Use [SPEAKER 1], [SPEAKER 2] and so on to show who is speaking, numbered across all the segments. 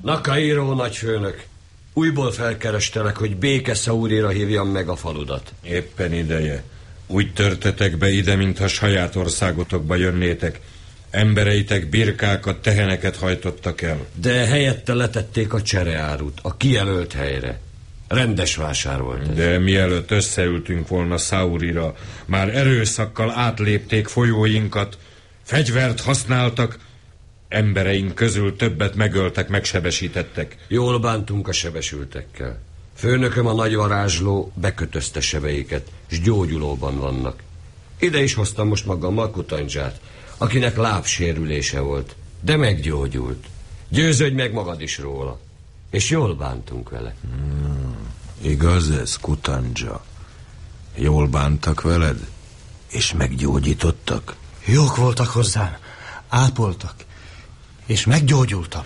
[SPEAKER 1] Nakairo nagyfőnök, újból felkerestelek, hogy béke Saurira hívjam meg a faludat.
[SPEAKER 2] Éppen ideje. Úgy törtetek be ide, mintha saját országotokba jönnétek. Embereitek birkákat, teheneket hajtottak el.
[SPEAKER 1] De helyette letették a csereárut, a kijelölt helyre. Rendes vásár volt ez.
[SPEAKER 2] De mielőtt összeültünk volna Saurira, már erőszakkal átlépték folyóinkat, fegyvert használtak, embereink közül többet megöltek, megsebesítettek.
[SPEAKER 1] Jól bántunk a sebesültekkel. Főnököm, a nagy varázsló bekötözte sebeiket, s gyógyulóban vannak. Ide is hoztam most magammal Kutandzsát, akinek lábsérülése volt, de meggyógyult. Győződj meg magad is róla. És jól bántunk vele.
[SPEAKER 3] Igaz ez, Kutandzsa? Jól bántak veled? És meggyógyítottak?
[SPEAKER 4] Jók voltak hozzám, ápoltak, és meggyógyultam.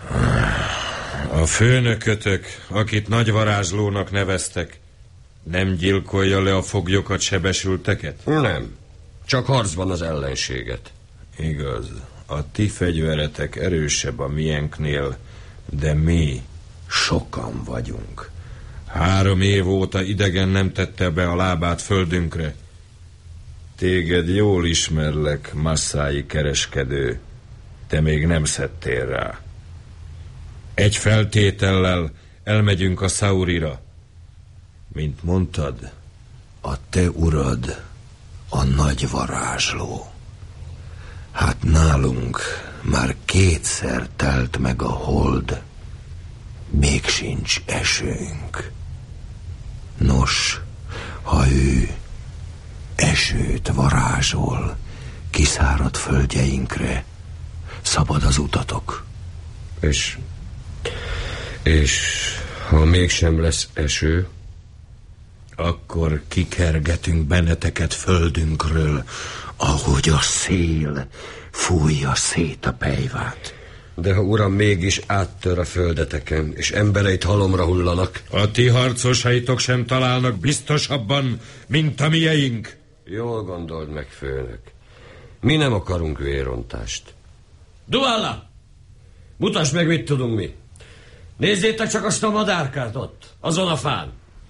[SPEAKER 2] A főnökötök, akit nagy varázslónak neveztek, nem gyilkolja le a foglyokat, sebesülteket?
[SPEAKER 1] Nem, csak harcban az ellenséget.
[SPEAKER 3] Igaz, a ti fegyveretek erősebb a miénknél, de mi sokan vagyunk.
[SPEAKER 2] 3 év óta idegen nem tette be a lábát földünkre.
[SPEAKER 3] Téged jól ismerlek, masszái kereskedő. Te még nem szedtél rá.
[SPEAKER 2] Egy feltétellel elmegyünk a Saurira.
[SPEAKER 3] Mint mondtad, a te urad a nagy varázsló. Hát nálunk már 2-szer telt meg a hold, még sincs esőnk. Nos, ha ő esőt varázsol kiszáradt földjeinkre, szabad az utatok.
[SPEAKER 1] És ha mégsem lesz eső,
[SPEAKER 3] akkor kikergetünk benneteket földünkről, ahogy a szél fújja szét a pejvát.
[SPEAKER 1] de ha uram mégis áttör a földeteken, és embereit halomra hullanak...
[SPEAKER 2] A ti harcosaitok sem találnak biztosabban, mint a mieink.
[SPEAKER 1] Jól gondold meg, főnök. Mi nem akarunk vérontást. Dualla! Mutasd meg, mit tudunk mi. Nézzétek csak azt a madárkát ott, azon a fán.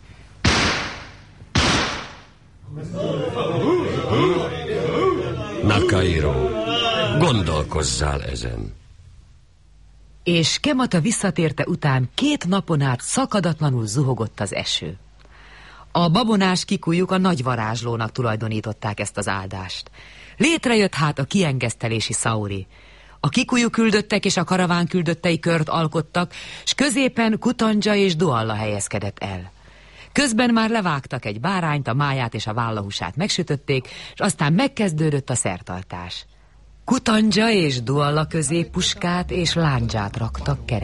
[SPEAKER 1] Nakairo, gondolkozzál ezen.
[SPEAKER 5] És Kemata visszatérte után 2 napon át szakadatlanul zuhogott az eső. A babonás kikujjuk a nagy varázslónak tulajdonították ezt az áldást. Létrejött hát a kiengesztelési Sauri. A kikujú küldöttek és a karaván küldöttei kört alkottak, s középen Kutandzsa és Dualla helyezkedett el. Közben már levágtak egy bárányt, a máját és a vállahúsát megsütötték, és aztán megkezdődött a szertartás. Kutandzsa és Dualla közé puskát és lándzsát raktak